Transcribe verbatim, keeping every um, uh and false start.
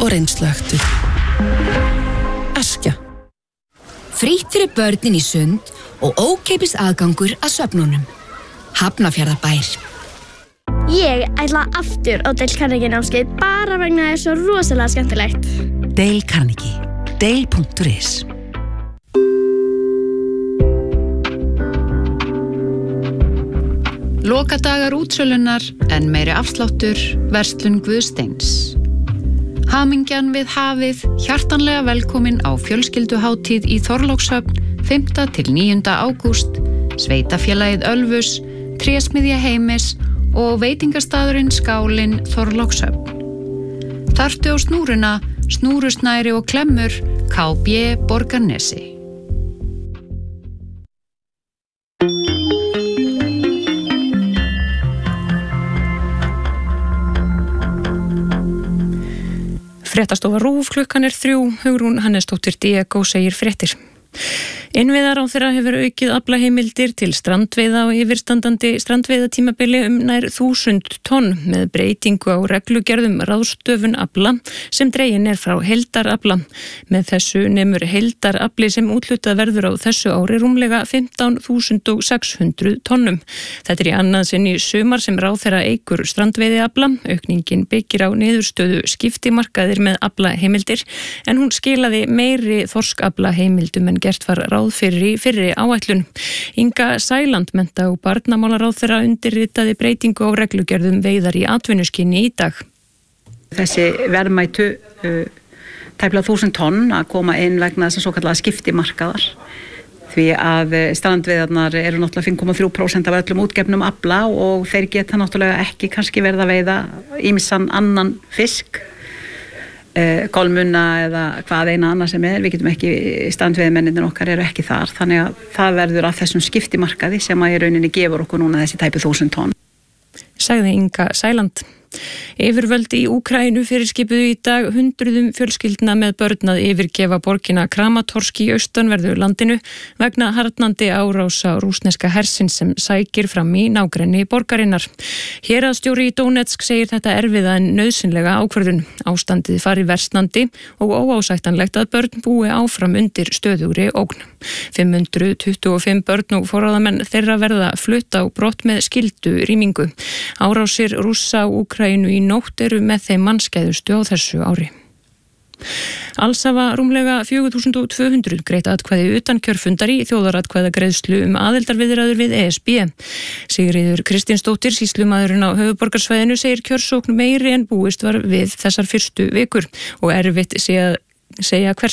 og reynslögtu. Askja. Frítt fyrir börnin í sund og ókeypis aðgangur að söfnunum. Hafnarfjarðarbær. Ég ætla aftur á Dale Carnegie námskeið bara vegna það er svo rosalega skemmtilegt. Dale Carnegie. Dale punktur is. Lokadagar útsölunar en meiri afsláttur, verslun Guðsteins. Hamingjan við hafið, hjartanlega velkomin á fjölskylduhátíð í Þorlákshöfn fimmta til níunda ágúst, sveitafélagið Ölfus, trésmiðja Heimis og veitingastaðurinn Skálinn Þorlákshöfn. Þarftu á snúruna, snúrusnæri og klemmur, K B Borgarnesi. Fréttastofa RÚV klukkan er þrjú, Hugrún Hannesdóttir Diego segir fréttir. Innviðaráðherra hefur aukið aflaheimildir til strandveiða og yfirstandandi strandveiðatímabili um nær þúsund tonn með breytingu á reglugerðum ráðstöfun afla sem dregin er frá heildarafla. Með þessu nemur heildarafli sem úthlutað verður á þessu ári rúmlega fimmtán þúsund sex hundruð tonnum. Þetta er í annað sinn í sumar sem ráðherra eykur strandveiðiafla. Aukningin byggir á niðurstöðu skiptimarkaðir með aflaheimildir en hún skilaði meiri þorskaflaheimildum en gert var ráð fyrir í fyrri áætlun. Inga Sæland, mennta- og barnamálaráðherra, undirritaði breytingu á reglugerðum veiðar í atvinnuskyni í dag. Þessi verðmætu uh, tæplega þúsund tonn að koma inn vegna þess að svo kallaða skiptimarkaðar. Því að strandveiðarnar eru náttúrulega fimm komma þrjú prósent af öllum útgefnum afla og þeir geta náttúrulega ekki kannski verið að veiða ýmissan annan fisk. Kolmunna eða hvað eina annað sem er, við getum ekki, strandveiðimennirnir okkar eru ekki þar, þannig að það verður af þessum skiptimarkaði sem að í rauninni gefur okkur núna þessi tæpu þúsund tonn. Sagði Inga Sæland. Yfirvöld í Úkraínu fyrirskipuðu í dag hundruðum fjölskyldna með börn að yfirgefa borgina Kramatorsk í austanverðu landinu vegna harðnandi árása rússneska hersins sem sækir fram í nágrenni borgarinnar. Héraðsstjóri í Donetsk segir þetta erfiða en nauðsynlega ákvörðun. Ástandið fari versnandi og óásættanlegt að börn búi áfram undir stöðugri ógn. fimm hundruð tuttugu og fimm börn og forráðamenn þeirra verða flutt á brott með skyldu rýmingu. Árásir Rússa og Úkraínu í nótt eru með þeim mannskæðustu á þessu ári. Alls hafa rúmlega fjögur þúsund tvö hundruð greitt atkvæði utan kjörfundar í þjóðaratkvæðagreiðslu um aðildarviðræður við E S B. Sigríður Kristinsdóttir, sýslumaðurinn á höfuðborgarsvæðinu, segir kjörsókn meiri en búist var við þessar fyrstu vikur og erfitt sé að segja hvers